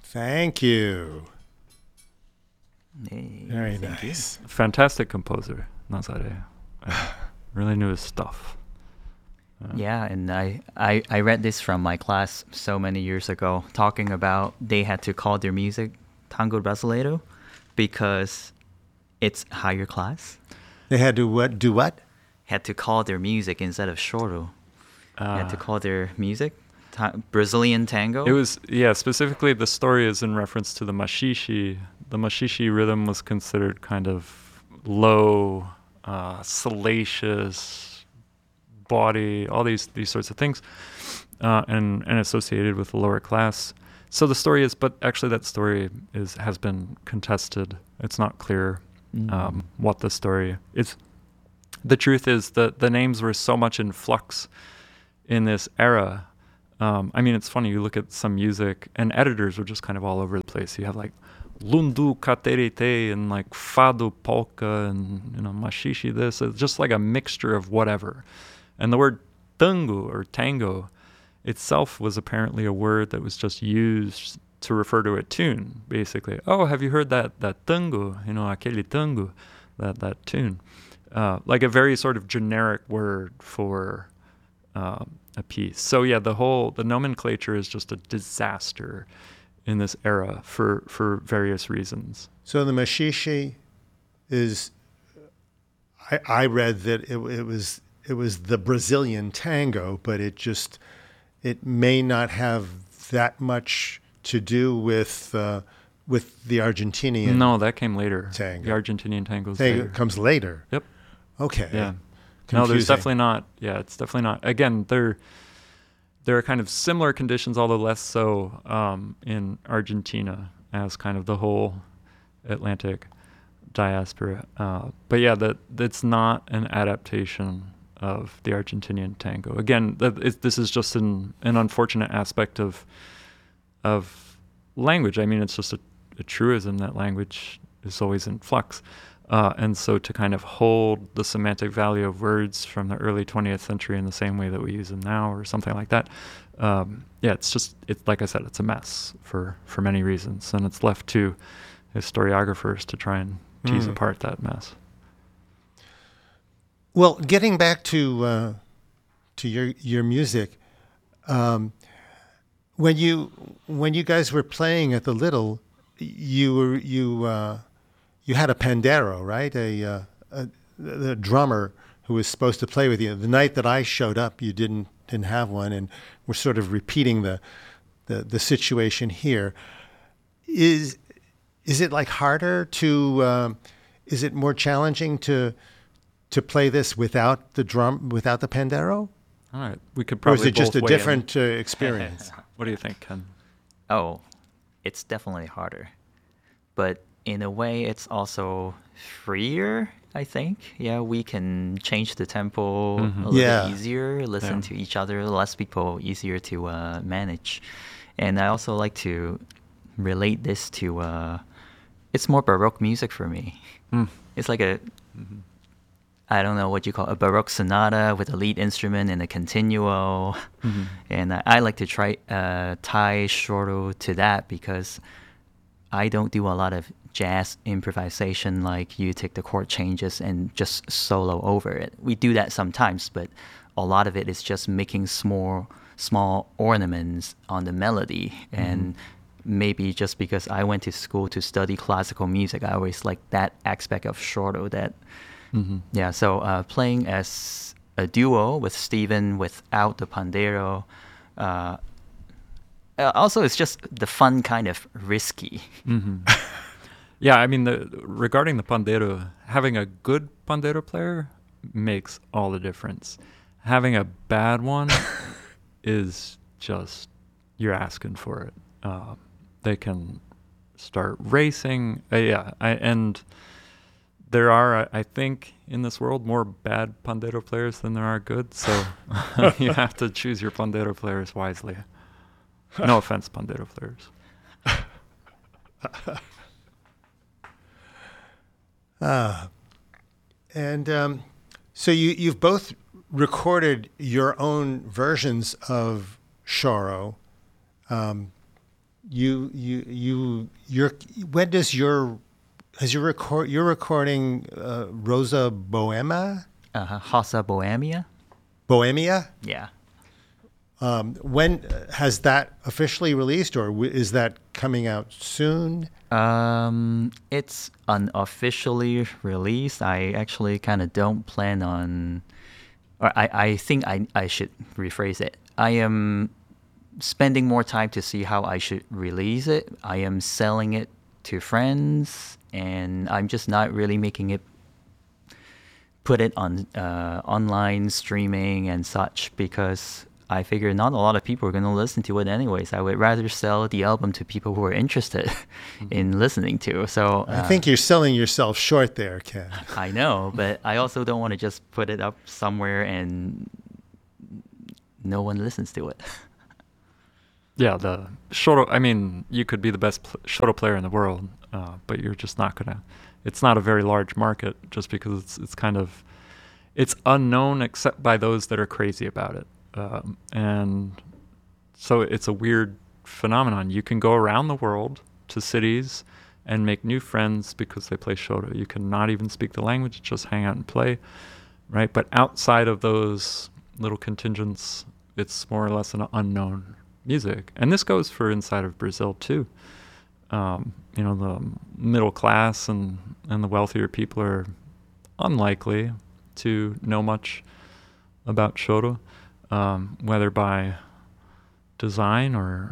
Thank you. Hey, Very thank you. nice. Fantastic composer, Nazare. Really knew his stuff. Yeah, and I read this from my class so many years ago, talking about they had to call their music tango brasileiro because it's higher class. They had to what? Do what? Had to call their music instead of choro. Had to Uh, call their music Brazilian tango. It was, yeah, specifically the story is in reference to the machixe. The machixe rhythm was considered kind of low, salacious body, all these sorts of things, and associated with the lower class. So the story is, but actually that story has been contested. It's not clear what the story is. The truth is that the names were so much in flux in this era. I mean, it's funny, you look at some music, and editors were just kind of all over the place. You have like Lundu Katerite and like Fado Polka and, Machixe this. It's just like a mixture of whatever. And the word tango or tango itself was apparently a word that was just used to refer to a tune, basically. Oh, have you heard that tango, aquele tango, that tune? Like a very sort of generic word for a piece. So yeah, the nomenclature is just a disaster in this era for various reasons. So the machixe is. I read that it was the Brazilian tango, but it may not have that much to do with the Argentinian. No, that came later. Tango. The Argentinian tango comes later. Yep. Okay. Yeah. Confusing. No, there's definitely not. Yeah, it's definitely not. Again, there are kind of similar conditions, although less so in Argentina as kind of the whole Atlantic diaspora. But yeah, that's not an adaptation of the Argentinian tango. Again, this is just an unfortunate aspect of language. I mean, it's just a truism that language is always in flux. And so to kind of hold the semantic value of words from the early 20th century in the same way that we use them now or something like that, it's like I said, it's a mess for many reasons. And it's left to historiographers to try and tease apart that mess. Well, getting back to your music, when you guys were playing at the Little, you had a pandero, right? The drummer who was supposed to play with you. The night that I showed up, you didn't have one, and we're sort of repeating the situation here. Is it like harder to? Is it more challenging to play this without the pandero? All right, we could Or probably. is it just both a weigh in. different experience? What do you think, Ken? Oh, it's definitely harder. But in a way, it's also freer, I think. Yeah, we can change the tempo a little bit easier, listen to each other, less people, easier to manage. And I also like to relate this to, it's more Baroque music for me. It's like I don't know what you call a Baroque sonata with a lead instrument and a continuo. And I like to try tie choro to that because I don't do a lot of jazz improvisation like you take the chord changes and just solo over it. We do that sometimes, but a lot of it is just making small ornaments on the melody. And maybe just because I went to school to study classical music, I always like that aspect of choro that yeah, so playing as a duo with Steven without the pandero, also it's just the fun kind of risky. Yeah, I mean, regarding the pandero, having a good pandero player makes all the difference. Having a bad one is just, you're asking for it. They can start racing. And there are, I think, in this world, more bad pandero players than there are good. So you have to choose your pandero players wisely. No offense, pandero players. So you've both recorded your own versions of choro. when does you're recording Rosa Bohemia? Hossa Bohemia. Bohemia? Yeah. When has that officially released, or is that coming out soon? It's unofficially released. I actually kind of don't plan on, or I think I should rephrase it. I am spending more time to see how I should release it. I am selling it to friends, and I'm just not really making it, put it on online streaming and such, because I figure not a lot of people are going to listen to it anyways. I would rather sell the album to people who are interested in listening to. So I think you're selling yourself short there, Ken. I know, but I also don't want to just put it up somewhere and no one listens to it. Yeah, the shoto. I mean, you could be the best shoto player in the world, but you're just not gonna. It's not a very large market, just because it's unknown except by those that are crazy about it, and so it's a weird phenomenon. You can go around the world to cities and make new friends because they play shoto. You can not even speak the language, just hang out and play, right? But outside of those little contingents, it's more or less an unknown music. And this goes for inside of Brazil too. The middle class and the wealthier people are unlikely to know much about shoto, whether by design or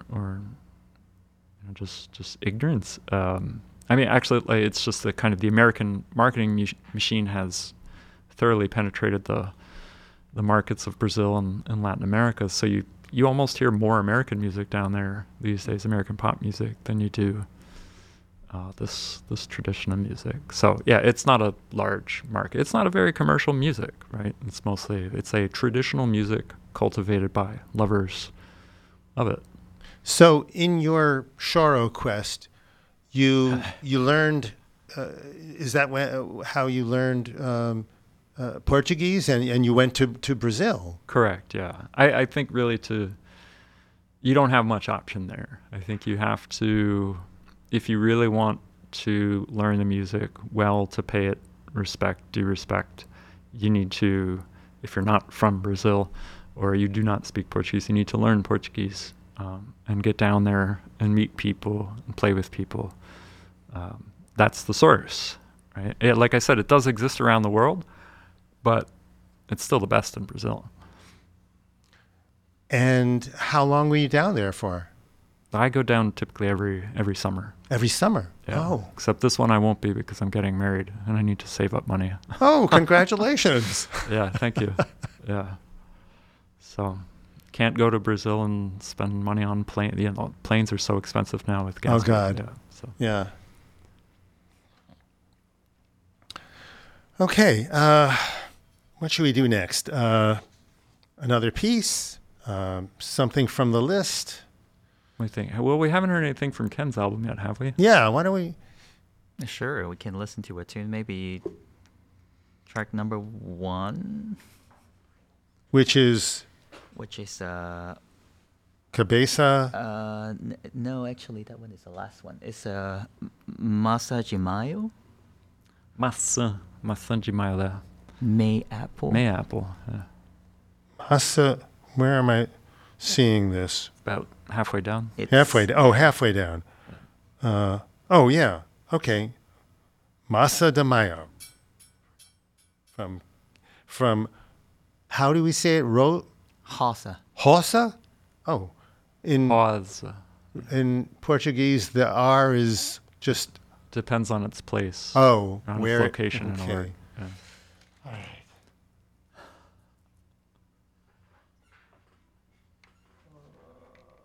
just ignorance. Actually, it's just the kind of the American marketing machine has thoroughly penetrated the markets of Brazil and Latin America. So you almost hear more American music down there these days, American pop music, than you do this tradition of music. So yeah, it's not a large market. It's not a very commercial music, right? It's a traditional music cultivated by lovers of it. So in your Choro quest, you learned. Is that how you learned Portuguese, and you went to Brazil? Correct, yeah. I think really you don't have much option there. I think you have to, if you really want to learn the music well, to pay it due respect, you need to, if you're not from Brazil or you do not speak Portuguese, you need to learn Portuguese and get down there and meet people and play with people. That's the source, right? Like I said, it does exist around the world, but it's still the best in Brazil. And how long were you down there for? I go down typically every summer. Every summer? Yeah. Oh. Except this one I won't be because I'm getting married and I need to save up money. Oh, congratulations. Yeah, thank you. Yeah. So can't go to Brazil and spend money on planes. Planes are so expensive now with gas. Oh, God. Yeah. So. Yeah. Okay. What should we do next? Another piece? Something from the list? What do you think? Well, we haven't heard anything from Ken's album yet, have we? Yeah, why don't we? Sure, we can listen to a tune, maybe track number 1. Which is? Cabeza? No, actually, that one is the last one. It's Massa de Maio. Maçã de maio there. May Apple. May Apple, yeah. Massa, where am I seeing this? About halfway down. Halfway down. Oh, yeah. Okay. Massa de Maio. From how do we say it? Roça. Roça? Oh. Roça. In Portuguese, the R is just... Depends on its place. Oh, on where... its location okay. and where. Yeah. All right.